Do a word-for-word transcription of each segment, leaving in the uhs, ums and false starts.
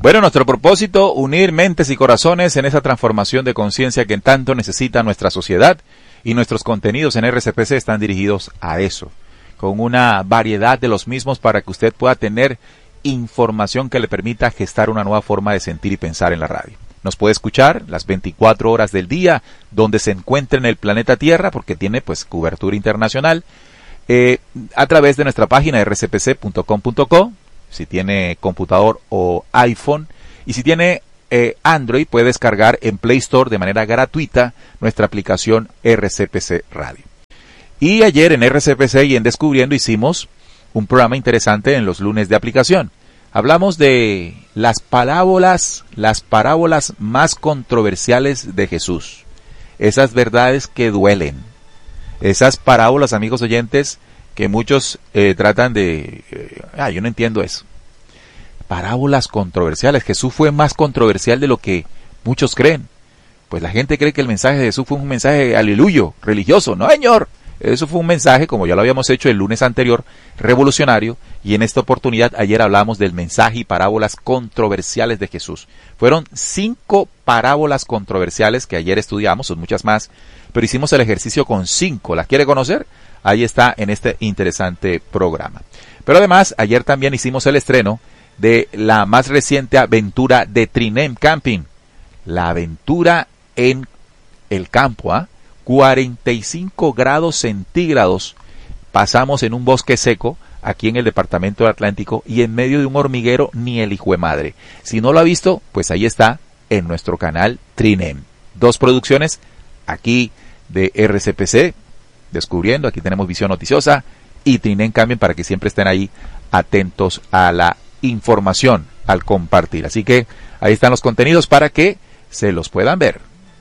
Bueno, nuestro propósito, unir mentes y corazones en esa transformación de conciencia que tanto necesita nuestra sociedad, y nuestros contenidos en R C P C están dirigidos a eso, con una variedad de los mismos para que usted pueda tener información que le permita gestar una nueva forma de sentir y pensar en la radio. Nos puede escuchar las veinticuatro horas del día, donde se encuentre en el planeta Tierra, porque tiene pues cobertura internacional, eh, a través de nuestra página r c p c punto com punto co, si tiene computador o iPhone, y si tiene eh, Android, puede descargar en Play Store de manera gratuita nuestra aplicación R C P C Radio. Y ayer en R C P C y en Descubriendo hicimos un programa interesante en los lunes de aplicación. Hablamos de las parábolas, las parábolas más controversiales de Jesús. Esas verdades que duelen. Esas parábolas, amigos oyentes, que muchos eh, tratan de... Eh, ah, yo no entiendo eso. Parábolas controversiales. Jesús fue más controversial de lo que muchos creen. Pues la gente cree que el mensaje de Jesús fue un mensaje aleluyo, religioso. No, señor. Eso fue un mensaje, como ya lo habíamos hecho el lunes anterior, revolucionario. Y en esta oportunidad, ayer hablamos del mensaje y parábolas controversiales de Jesús. Fueron cinco parábolas controversiales que ayer estudiamos, son muchas más, pero hicimos el ejercicio con cinco. ¿Las quiere conocer? Ahí está en este interesante programa. Pero además, ayer también hicimos el estreno de la más reciente aventura de Trinem Camping. La aventura en el campo, ¿ah? ¿eh? cuarenta y cinco grados centígrados. Pasamos en un bosque seco, aquí en el departamento del Atlántico, y en medio de un hormiguero, ni el hijo de madre. Si no lo ha visto, pues ahí está, en nuestro canal Trinem. Dos producciones, aquí de R C P C, Descubriendo, aquí tenemos Visión Noticiosa, y Trinem Camping, para que siempre estén ahí atentos a la información, al compartir. Así que ahí están los contenidos para que se los puedan ver.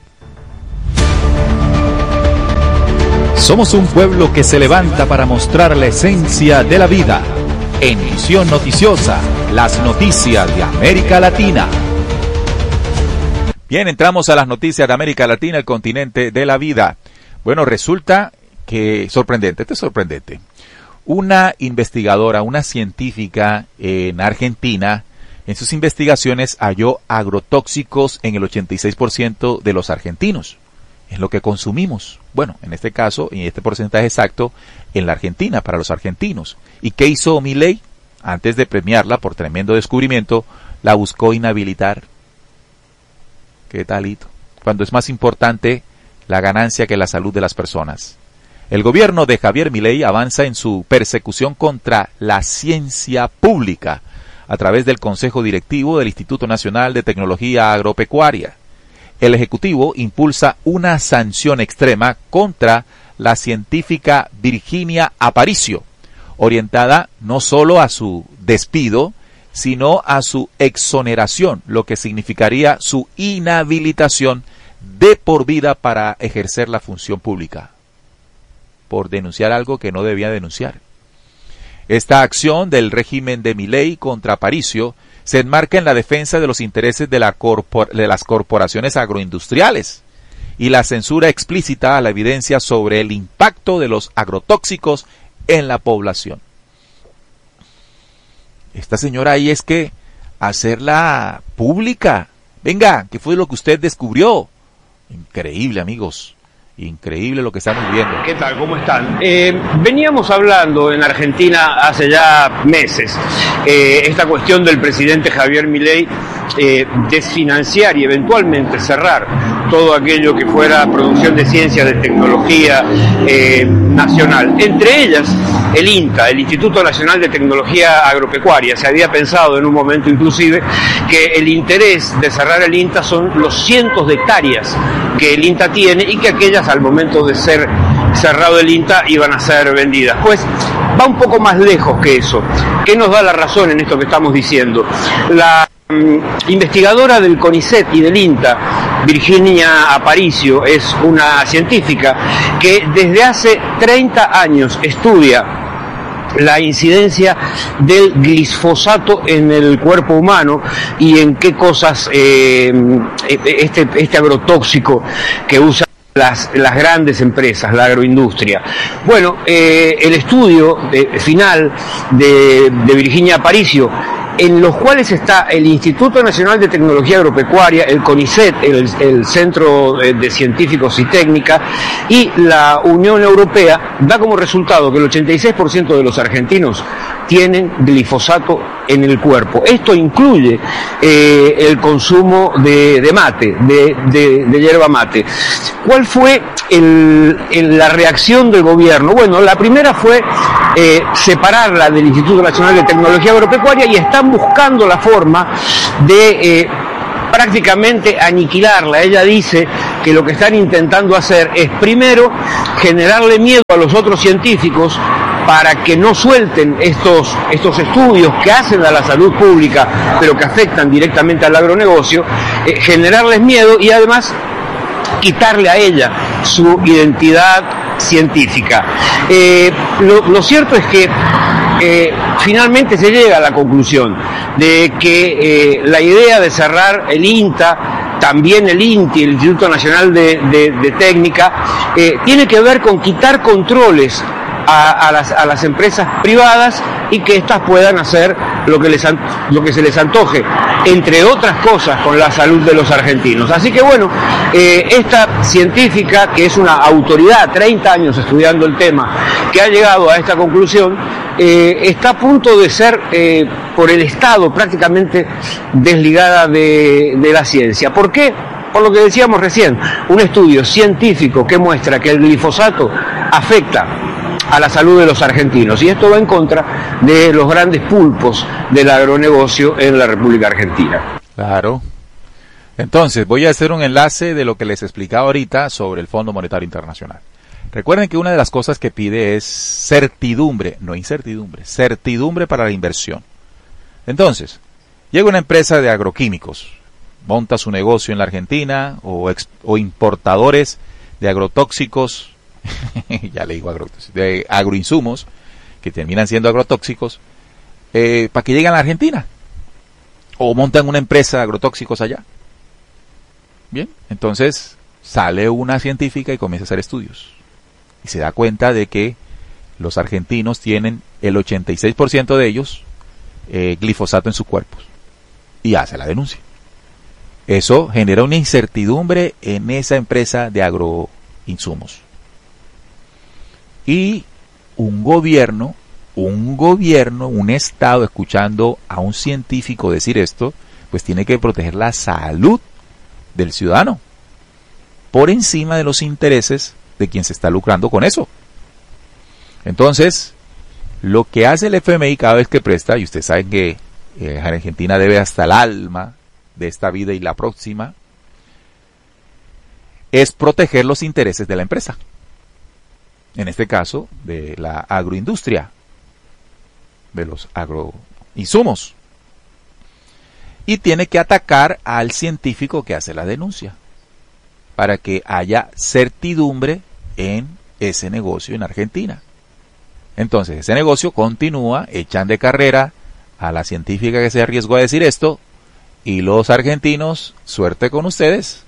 Somos un pueblo que se levanta para mostrar la esencia de la vida. En Visión Noticiosa, las noticias de América Latina. Bien, entramos a las noticias de América Latina, el continente de la vida. Bueno, resulta que sorprendente, esto es sorprendente. Una investigadora, una científica en Argentina, en sus investigaciones halló agrotóxicos en el ochenta y seis por ciento de los argentinos, en lo que consumimos. Bueno, en este caso, y este porcentaje exacto, en la Argentina, para los argentinos. ¿Y qué hizo Milei? Antes de premiarla por tremendo descubrimiento, la buscó inhabilitar. ¿Qué talito? Cuando es más importante la ganancia que la salud de las personas. El gobierno de Javier Milei avanza en su persecución contra la ciencia pública a través del Consejo Directivo del Instituto Nacional de Tecnología Agropecuaria. El Ejecutivo impulsa una sanción extrema contra la científica Virginia Aparicio, orientada no solo a su despido, sino a su exoneración, lo que significaría su inhabilitación de por vida para ejercer la función pública, por denunciar algo que no debía denunciar. Esta acción del régimen de Milei contra Aparicio se enmarca en la defensa de los intereses de, la corpor- de las corporaciones agroindustriales y la censura explícita a la evidencia sobre el impacto de los agrotóxicos en la población. Esta señora ahí es que hacerla pública. Venga, ¿qué fue lo que usted descubrió? Increíble, amigos. Increíble lo que estamos viendo. ¿Qué tal? ¿Cómo están? Eh, veníamos hablando en Argentina hace ya meses eh, esta cuestión del presidente Javier Milei eh, desfinanciar y eventualmente cerrar todo aquello que fuera producción de ciencia, de tecnología eh, nacional. Entre ellas, el INTA, el Instituto Nacional de Tecnología Agropecuaria. Se había pensado en un momento inclusive que el interés de cerrar el INTA son los cientos de hectáreas que el INTA tiene y que aquellas al momento de ser cerrado el INTA iban a ser vendidas. Pues va un poco más lejos que eso. ¿Qué nos da la razón en esto que estamos diciendo? La um, investigadora del CONICET y del INTA, Virginia Aparicio, es una científica que desde hace treinta años estudia la incidencia del glifosato en el cuerpo humano y en qué cosas eh, este, este agrotóxico que usa Las, las grandes empresas, la agroindustria. Bueno, eh, el estudio de, final de, de Virginia Aparicio en los cuales está el Instituto Nacional de Tecnología Agropecuaria, el CONICET, el, el Centro de Científicos y Técnica, y la Unión Europea, da como resultado que el ochenta y seis por ciento de los argentinos tienen glifosato en el cuerpo. Esto incluye eh, el consumo de, de mate, de, de, de yerba mate. ¿Cuál fue el, el, la reacción del gobierno? Bueno, la primera fue eh, separarla del Instituto Nacional de Tecnología Agropecuaria, y están buscando la forma de eh, prácticamente aniquilarla. Ella dice que lo que están intentando hacer es primero generarle miedo a los otros científicos para que no suelten estos, estos estudios que hacen a la salud pública, pero que afectan directamente al agronegocio, eh, generarles miedo y además quitarle a ella su identidad científica. Eh, lo, lo cierto es que eh, finalmente se llega a la conclusión de que eh, la idea de cerrar el INTA, también el INTI, el Instituto Nacional de, de, de Técnica, eh, tiene que ver con quitar controles A, a, las, a las empresas privadas y que éstas puedan hacer lo que, les, lo que se les antoje, entre otras cosas con la salud de los argentinos. Así que bueno, eh, esta científica, que es una autoridad, treinta años estudiando el tema, que ha llegado a esta conclusión, eh, está a punto de ser eh, por el Estado prácticamente desligada de, de la ciencia. ¿Por qué? Por lo que decíamos recién, un estudio científico que muestra que el glifosato afecta a la salud de los argentinos, y esto va en contra de los grandes pulpos del agronegocio en la República Argentina. Claro. Entonces, voy a hacer un enlace de lo que les explicaba ahorita sobre el Fondo Monetario Internacional. Recuerden que una de las cosas que pide es certidumbre, no incertidumbre, certidumbre para la inversión. Entonces, llega una empresa de agroquímicos, monta su negocio en la Argentina, o, ex, o importadores de agrotóxicos, ya le digo agrotóxicos, de agroinsumos, que terminan siendo agrotóxicos, eh, para que lleguen a la Argentina, o montan una empresa de agrotóxicos allá. Bien, entonces sale una científica y comienza a hacer estudios, y se da cuenta de que los argentinos tienen el ochenta y seis por ciento de ellos eh, glifosato en sus cuerpos, y hace la denuncia. Eso genera una incertidumbre en esa empresa de agroinsumos. Y un gobierno, un gobierno, un Estado, escuchando a un científico decir esto, pues tiene que proteger la salud del ciudadano por encima de los intereses de quien se está lucrando con eso. Entonces, lo que hace el F M I cada vez que presta, y ustedes saben que eh, Argentina debe hasta el alma de esta vida y la próxima, es proteger los intereses de la empresa. En este caso, de la agroindustria, de los agroinsumos. Y tiene que atacar al científico que hace la denuncia, para que haya certidumbre en ese negocio en Argentina. Entonces, ese negocio continúa, echan de carrera a la científica que se arriesgó a decir esto, y los argentinos, suerte con ustedes.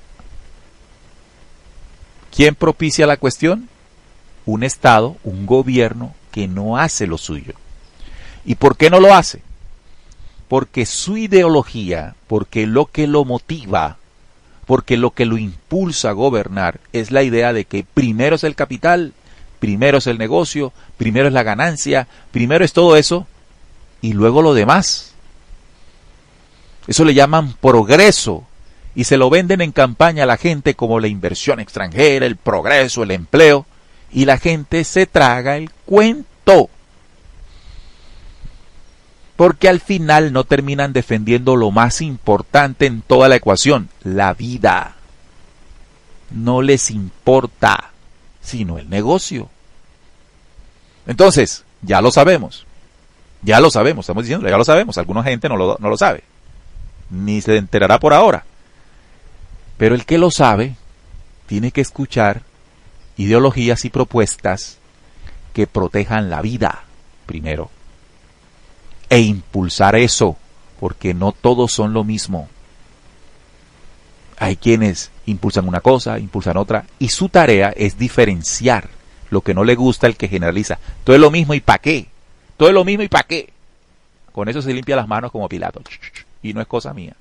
¿Quién propicia la cuestión? Un Estado, un gobierno que no hace lo suyo. ¿Y por qué no lo hace? Porque su ideología, porque lo que lo motiva, porque lo que lo impulsa a gobernar es la idea de que primero es el capital, primero es el negocio, primero es la ganancia, primero es todo eso, y luego lo demás. Eso le llaman progreso, y se lo venden en campaña a la gente como la inversión extranjera, el progreso, el empleo, y la gente se traga el cuento. Porque al final no terminan defendiendo lo más importante en toda la ecuación, la vida. No les importa, sino el negocio. Entonces, ya lo sabemos. Ya lo sabemos, estamos diciendo, ya lo sabemos. Alguna gente no lo, no lo sabe. Ni se enterará por ahora. Pero el que lo sabe, tiene que escuchar ideologías y propuestas que protejan la vida, primero. E impulsar eso, porque no todos son lo mismo. Hay quienes impulsan una cosa, impulsan otra, y su tarea es diferenciar lo que no le gusta al que generaliza. Todo es lo mismo y ¿para qué? Todo es lo mismo y ¿para qué? Con eso se limpia las manos como Pilato. Y no es cosa mía.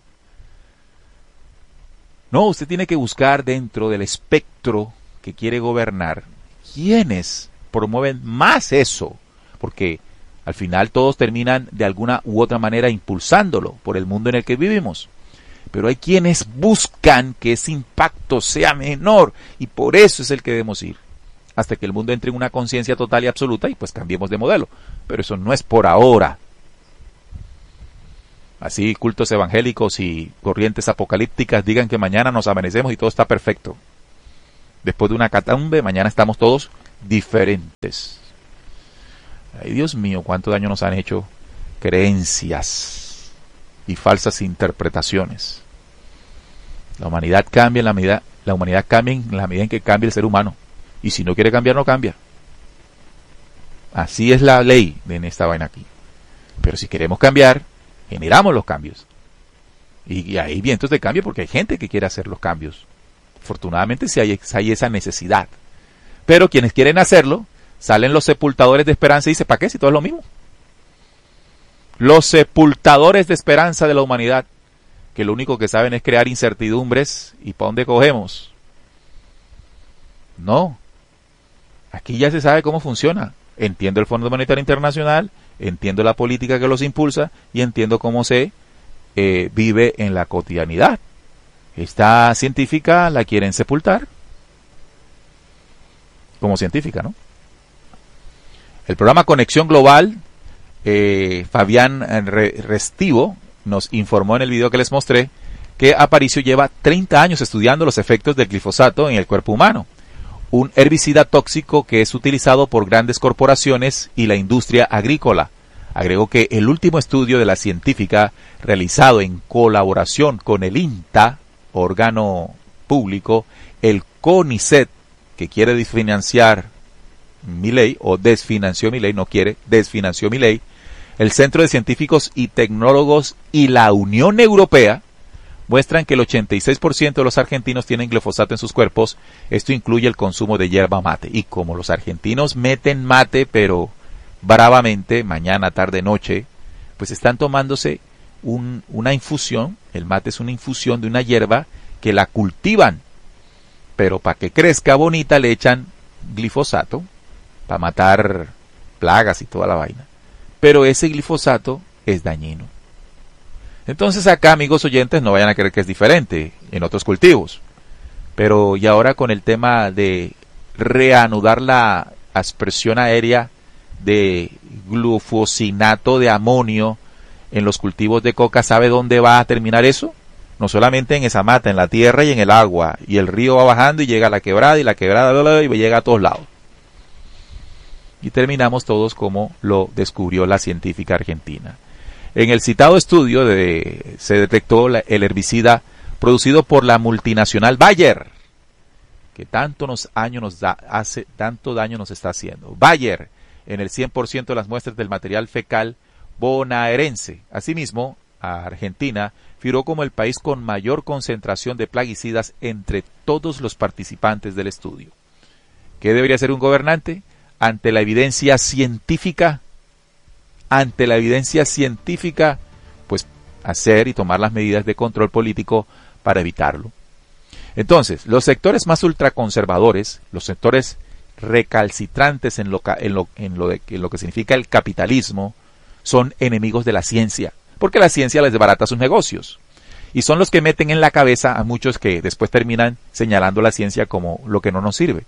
No, usted tiene que buscar dentro del espectro que quiere gobernar quiénes promueven más eso. Porque al final todos terminan de alguna u otra manera impulsándolo por el mundo en el que vivimos. Pero hay quienes buscan que ese impacto sea menor y por eso es el que debemos ir. Hasta que el mundo entre en una conciencia total y absoluta y pues cambiemos de modelo. Pero eso no es por ahora. Así cultos evangélicos y corrientes apocalípticas digan que mañana nos amanecemos y todo está perfecto. Después de una catambe, mañana estamos todos diferentes. Ay, Dios mío, cuánto daño nos han hecho creencias y falsas interpretaciones. La humanidad cambia en la medida, la humanidad cambia en la medida en que cambia el ser humano. Y si no quiere cambiar, no cambia. Así es la ley en esta vaina aquí. Pero si queremos cambiar, generamos los cambios. Y, y hay vientos de cambio porque hay gente que quiere hacer los cambios. Afortunadamente sí hay, hay esa necesidad. Pero quienes quieren hacerlo, salen los sepultadores de esperanza y dicen, ¿para qué? Si todo es lo mismo. Los sepultadores de esperanza de la humanidad, que lo único que saben es crear incertidumbres. ¿Y para dónde cogemos? No. Aquí ya se sabe cómo funciona. Entiendo el Fondo Monetario Internacional, entiendo la política que los impulsa y entiendo cómo se eh, vive en la cotidianidad. Esta científica la quieren sepultar como científica, ¿no? El programa Conexión Global, eh, Fabián Restivo nos informó en el video que les mostré que Aparicio lleva treinta años estudiando los efectos del glifosato en el cuerpo humano, un herbicida tóxico que es utilizado por grandes corporaciones y la industria agrícola. Agregó que el último estudio de la científica, realizado en colaboración con el INTA, órgano público, el CONICET, que quiere desfinanciar Milei, o desfinanció Milei, no quiere, desfinanció Milei, el Centro de Científicos y Tecnólogos y la Unión Europea, muestran que el ochenta y seis por ciento de los argentinos tienen glifosato en sus cuerpos. Esto incluye el consumo de yerba mate. Y como los argentinos meten mate, pero bravamente, mañana, tarde, noche, pues están tomándose un, una infusión. El mate es una infusión de una hierba que la cultivan. Pero para que crezca bonita le echan glifosato para matar plagas y toda la vaina. Pero ese glifosato es dañino. Entonces acá, amigos oyentes, no vayan a creer que es diferente en otros cultivos. Pero y ahora con el tema de reanudar la aspersión aérea de glufosinato de amonio en los cultivos de coca, ¿sabe dónde va a terminar eso? No solamente en esa mata, en la tierra y en el agua. Y el río va bajando y llega a la quebrada y la quebrada y llega a todos lados. Y terminamos todos como lo descubrió la científica argentina. En el citado estudio de, se detectó la, el herbicida producido por la multinacional Bayer, que tanto nos, año nos da, hace, tanto daño nos está haciendo. Bayer, en el cien por ciento de las muestras del material fecal bonaerense. Asimismo, a Argentina figuró como el país con mayor concentración de plaguicidas entre todos los participantes del estudio. ¿Qué debería hacer un gobernante? Ante la evidencia científica, ante la evidencia científica, pues hacer y tomar las medidas de control político para evitarlo. Entonces, los sectores más ultraconservadores, los sectores recalcitrantes en lo, en lo, en lo, de, en lo que significa el capitalismo, son enemigos de la ciencia, porque la ciencia les desbarata sus negocios. Y son los que meten en la cabeza a muchos que después terminan señalando la ciencia como lo que no nos sirve.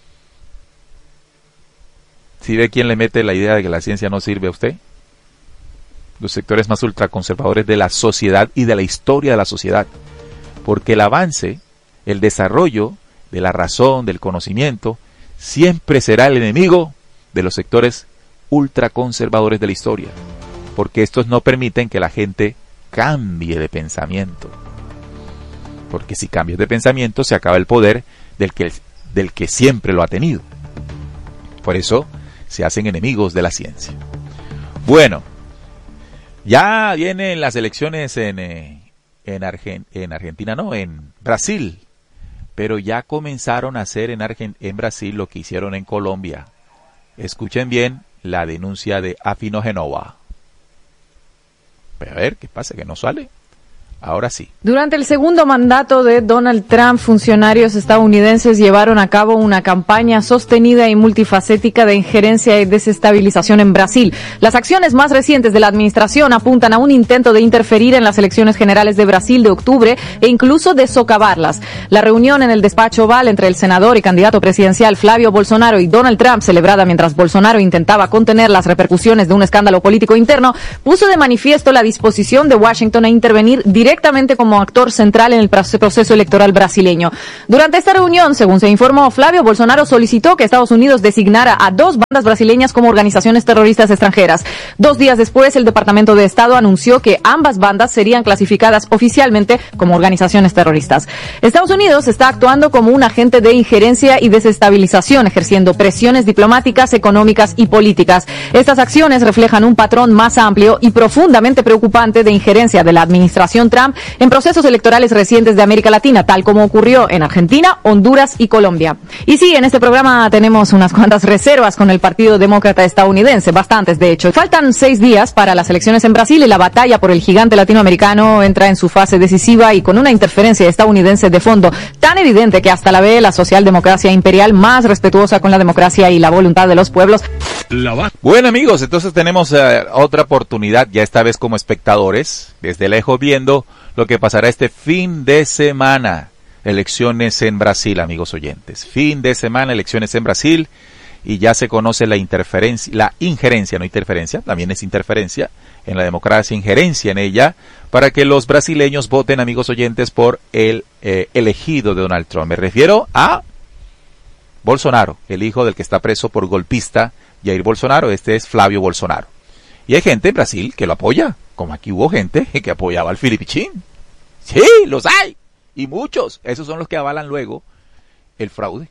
¿Sí ve quién le mete la idea de que la ciencia no sirve a usted? Los sectores más ultraconservadores de la sociedad y de la historia de la sociedad. Porque el avance, el desarrollo de la razón, del conocimiento, siempre será el enemigo de los sectores ultraconservadores de la historia. Porque estos no permiten que la gente cambie de pensamiento. Porque si cambias de pensamiento se acaba el poder del que, del que siempre lo ha tenido. Por eso se hacen enemigos de la ciencia. Bueno, ya vienen las elecciones en, eh, en, Argen, en Argentina, no, en Brasil. Pero ya comenzaron a hacer en, Argen, en Brasil lo que hicieron en Colombia. Escuchen bien la denuncia de Afino Genova. Pues a ver, ¿qué pasa? ¿Que no sale? Ahora sí. Durante el segundo mandato de Donald Trump, funcionarios estadounidenses llevaron a cabo una campaña sostenida y multifacética de injerencia y desestabilización en Brasil. Las acciones más recientes de la administración apuntan a un intento de interferir en las elecciones generales de Brasil de octubre e incluso de socavarlas. La reunión en el despacho Oval entre el senador y candidato presidencial Flavio Bolsonaro y Donald Trump, celebrada mientras Bolsonaro intentaba contener las repercusiones de un escándalo político interno, puso de manifiesto la disposición de Washington a intervenir directamente directamente como actor central en el proceso electoral brasileño. Durante esta reunión, según se informó, Flavio Bolsonaro solicitó que Estados Unidos designara a dos bandas brasileñas como organizaciones terroristas extranjeras. Dos días después, el Departamento de Estado anunció que ambas bandas serían clasificadas oficialmente como organizaciones terroristas. Estados Unidos está actuando como un agente de injerencia y desestabilización, ejerciendo presiones diplomáticas, económicas y políticas. Estas acciones reflejan un patrón más amplio y profundamente preocupante de injerencia de la administración Trump en procesos electorales recientes de América Latina, tal como ocurrió en Argentina, Honduras y Colombia. Y sí, en este programa tenemos unas cuantas reservas con el Partido Demócrata estadounidense, bastantes de hecho. Faltan seis días para las elecciones en Brasil y la batalla por el gigante latinoamericano entra en su fase decisiva y con una interferencia estadounidense de fondo tan evidente que hasta la ve la socialdemocracia imperial más respetuosa con la democracia y la voluntad de los pueblos. Bueno amigos, entonces tenemos uh, otra oportunidad, ya esta vez como espectadores, desde lejos viendo lo que pasará este fin de semana. Elecciones en Brasil, amigos oyentes. Fin de semana, elecciones en Brasil, y ya se conoce la interferencia, la injerencia, no interferencia, también es interferencia en la democracia, injerencia en ella, para que los brasileños voten, amigos oyentes, por el eh, elegido de Donald Trump. Me refiero a Bolsonaro, el hijo del que está preso por golpista, Jair Bolsonaro. Este es Flavio Bolsonaro. Y hay gente en Brasil que lo apoya, como aquí hubo gente que apoyaba al Filipichín. Sí, los hay. Y muchos. Esos son los que avalan luego el fraude.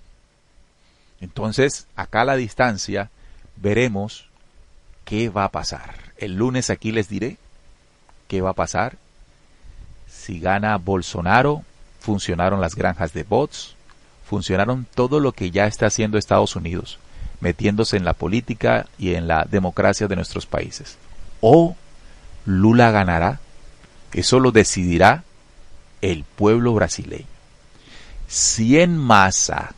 Entonces, acá a la distancia, veremos qué va a pasar. El lunes aquí les diré qué va a pasar. Si gana Bolsonaro, funcionaron las granjas de bots, funcionaron todo lo que ya está haciendo Estados Unidos, metiéndose en la política y en la democracia de nuestros países. O Lula ganará, eso lo decidirá el pueblo brasileño. Si en masa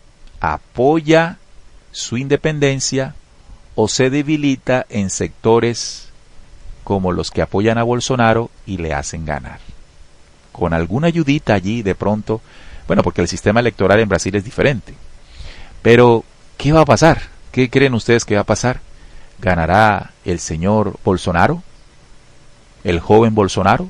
apoya su independencia o se debilita en sectores como los que apoyan a Bolsonaro y le hacen ganar. Con alguna ayudita allí de pronto, bueno, porque el sistema electoral en Brasil es diferente. Pero ¿qué va a pasar? ¿Qué creen ustedes que va a pasar? ¿Ganará el señor Bolsonaro? ¿El joven Bolsonaro?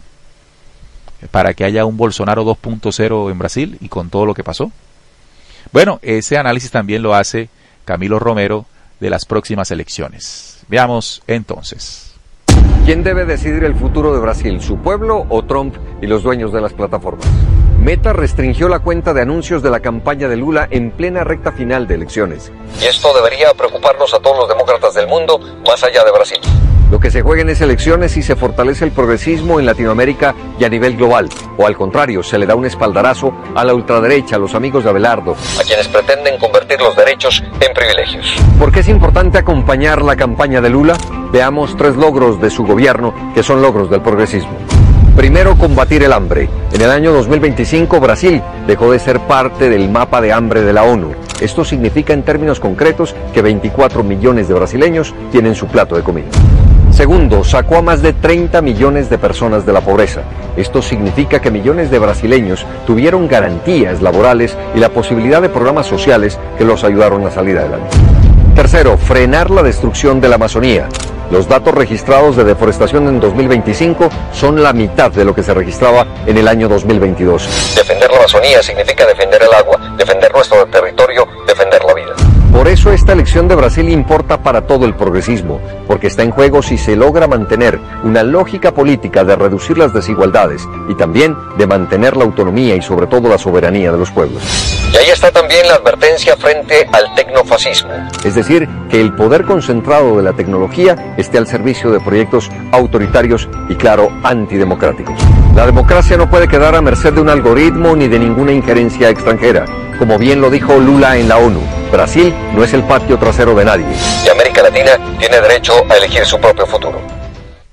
¿Para que haya un Bolsonaro dos punto cero en Brasil y con todo lo que pasó? Bueno, ese análisis también lo hace Camilo Romero de las próximas elecciones. Veamos entonces. ¿Quién debe decidir el futuro de Brasil, su pueblo o Trump y los dueños de las plataformas? Meta restringió la cuenta de anuncios de la campaña de Lula en plena recta final de elecciones. Y esto debería preocuparnos a todos los demócratas del mundo, más allá de Brasil. Lo que se juega en esas elecciones si se fortalece el progresismo en Latinoamérica y a nivel global, o al contrario, se le da un espaldarazo a la ultraderecha, a los amigos de Abelardo, a quienes pretenden convertir los derechos en privilegios. ¿Por qué es importante acompañar la campaña de Lula? Veamos tres logros de su gobierno que son logros del progresismo. Primero, combatir el hambre. En el año dos mil veinticinco, Brasil dejó de ser parte del mapa de hambre de la ONU. Esto significa en términos concretos que veinticuatro millones de brasileños tienen su plato de comida. Segundo, sacó a más de treinta millones de personas de la pobreza. Esto significa que millones de brasileños tuvieron garantías laborales y la posibilidad de programas sociales que los ayudaron a salir adelante. Tercero, frenar la destrucción de la Amazonía. Los datos registrados de deforestación en dos mil veinticinco son la mitad de lo que se registraba en el año dos mil veintidós. Defender la Amazonía significa defender el agua, defender nuestro territorio, defender la vida. Por eso esta elección de Brasil importa para todo el progresismo, porque está en juego si se logra mantener una lógica política de reducir las desigualdades y también de mantener la autonomía y sobre todo la soberanía de los pueblos. Y ahí está también la advertencia frente al tecnofascismo, es decir, que el poder concentrado de la tecnología esté al servicio de proyectos autoritarios y, claro, antidemocráticos. La democracia no puede quedar a merced de un algoritmo ni de ninguna injerencia extranjera. Como bien lo dijo Lula en la ONU, Brasil no es el patio trasero de nadie. Y América Latina tiene derecho a elegir su propio futuro.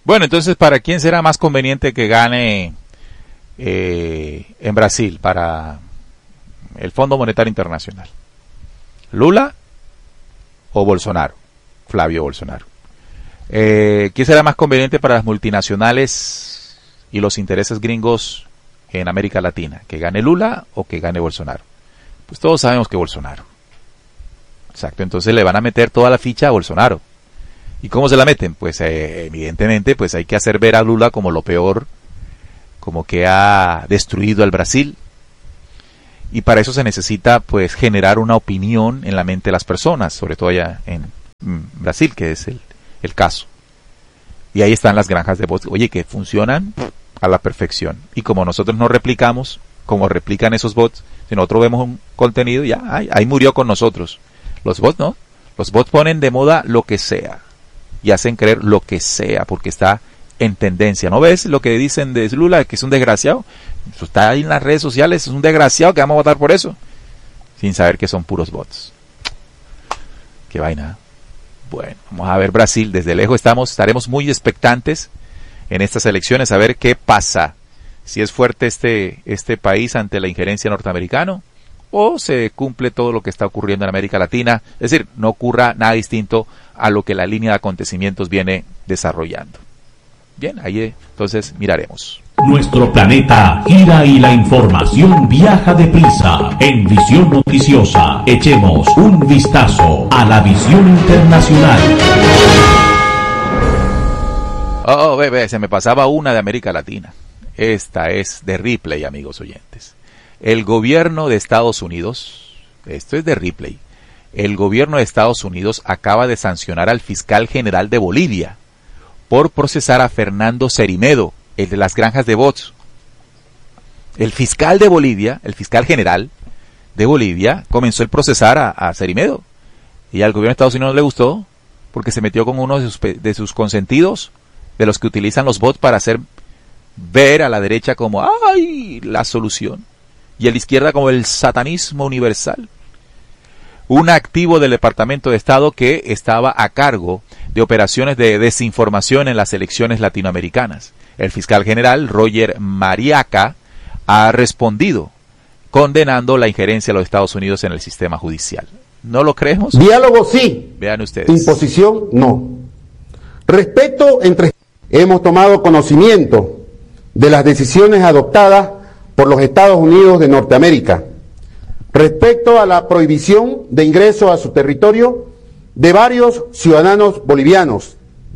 Bueno, entonces, ¿para quién será más conveniente que gane eh, en Brasil para el Fondo Monetario Internacional? ¿Lula o Bolsonaro? Flavio Bolsonaro. Eh, ¿Quién será más conveniente para las multinacionales y los intereses gringos en América Latina? ¿Que gane Lula o que gane Bolsonaro? Pues todos sabemos que Bolsonaro. Exacto, entonces le van a meter toda la ficha a Bolsonaro. ¿Y cómo se la meten? Pues eh, evidentemente pues hay que hacer ver a Lula como lo peor, como que ha destruido al Brasil. Y para eso se necesita pues generar una opinión en la mente de las personas, sobre todo allá en mm, Brasil, que es el, el caso. Y ahí están las granjas de bots, oye, que funcionan a la perfección. Y como nosotros no replicamos, como replican esos bots, si nosotros vemos un contenido, ya, ahí, ahí murió con nosotros. Los bots no, los bots ponen de moda lo que sea. Y hacen creer lo que sea, porque está en tendencia. ¿No ves lo que dicen de Lula, que es un desgraciado? Eso está ahí en las redes sociales, es un desgraciado que vamos a votar por eso. Sin saber que son puros bots. Qué vaina. Bueno, vamos a ver Brasil. Desde lejos estamos, estaremos muy expectantes en estas elecciones a ver qué pasa. Si es fuerte este, este país ante la injerencia norteamericana o se cumple todo lo que está ocurriendo en América Latina. Es decir, no ocurra nada distinto a lo que la línea de acontecimientos viene desarrollando. Bien, ahí entonces miraremos. Nuestro planeta gira y la información viaja deprisa. En Visión Noticiosa, echemos un vistazo a la visión internacional. Oh, bebé, se me pasaba una de América Latina. Esta es de Ripley, amigos oyentes. El gobierno de Estados Unidos, esto es de Ripley, el gobierno de Estados Unidos acaba de sancionar al fiscal general de Bolivia por procesar a Fernando Cerimedo, el de las granjas de bots. El fiscal de Bolivia, el fiscal general de Bolivia, comenzó el procesar a, a Cerimedo. Y al gobierno de Estados Unidos no le gustó, porque se metió con uno de sus, de sus consentidos, de los que utilizan los bots para hacer ver a la derecha como, ¡ay!, la solución. Y a la izquierda como el satanismo universal. Un activo del Departamento de Estado que estaba a cargo de operaciones de desinformación en las elecciones latinoamericanas. El fiscal general Roger Mariaca ha respondido condenando la injerencia de los Estados Unidos en el sistema judicial. ¿No lo creemos? Diálogo sí. Vean ustedes. Imposición no. Respeto entre... Hemos tomado conocimiento de las decisiones adoptadas por los Estados Unidos de Norteamérica respecto a la prohibición de ingreso a su territorio de varios ciudadanos bolivianos.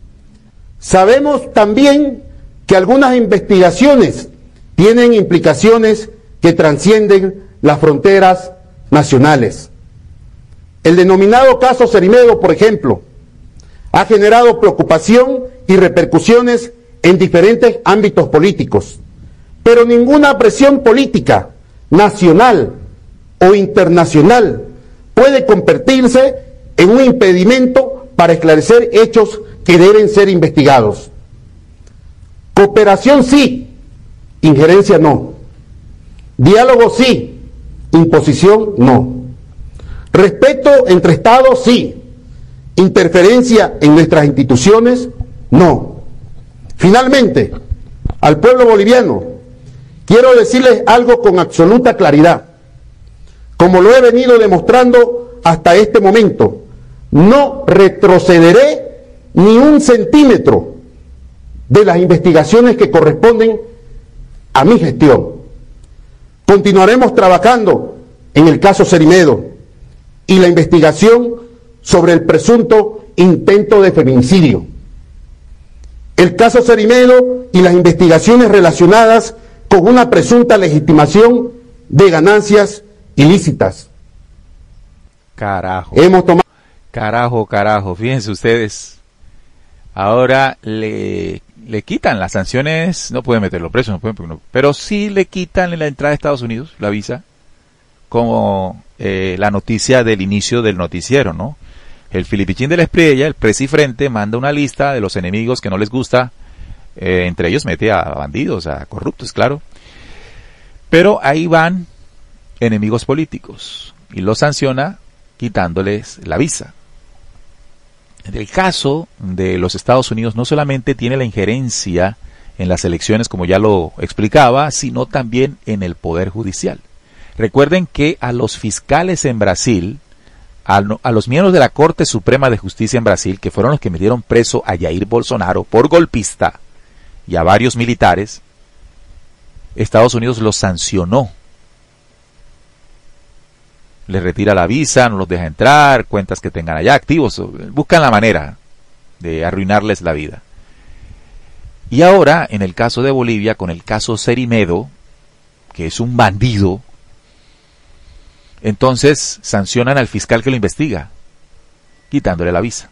Sabemos también que algunas investigaciones tienen implicaciones que trascienden las fronteras nacionales. El denominado caso Cerimedo, por ejemplo, ha generado preocupación y repercusiones en diferentes ámbitos políticos, pero ninguna presión política nacional o internacional puede convertirse en un impedimento para esclarecer hechos que deben ser investigados. Cooperación sí, injerencia no. Diálogo sí, imposición no. Respeto entre Estados sí, interferencia en nuestras instituciones no. Finalmente, al pueblo boliviano, quiero decirles algo con absoluta claridad. Como lo he venido demostrando hasta este momento, no retrocederé ni un centímetro de las investigaciones que corresponden a mi gestión. Continuaremos trabajando en el caso Cerimedo y la investigación sobre el presunto intento de feminicidio. El caso Cerimedo y las investigaciones relacionadas con una presunta legitimación de ganancias ilícitas. Carajo. Hemos tomado... Carajo, carajo. Fíjense ustedes. Ahora le, le quitan las sanciones. No pueden meterlo preso, no pueden, no, pero sí le quitan la entrada a Estados Unidos, la visa, como eh, la noticia del inicio del noticiero, ¿no? El filipichín de la Espriella, el presifrente, manda una lista de los enemigos que no les gusta. Eh, entre ellos mete a bandidos, a corruptos, claro. Pero ahí van enemigos políticos y los sanciona quitándoles la visa. En el caso de los Estados Unidos no solamente tiene la injerencia en las elecciones, como ya lo explicaba, sino también en el Poder Judicial. Recuerden que a los fiscales en Brasil, a, a los miembros de la Corte Suprema de Justicia en Brasil, que fueron los que metieron preso a Jair Bolsonaro por golpista y a varios militares, Estados Unidos los sancionó. Les retira la visa, no los deja entrar, cuentas que tengan allá activos, buscan la manera de arruinarles la vida. Y ahora, en el caso de Bolivia, con el caso Cerimedo, que es un bandido, entonces sancionan al fiscal que lo investiga, quitándole la visa.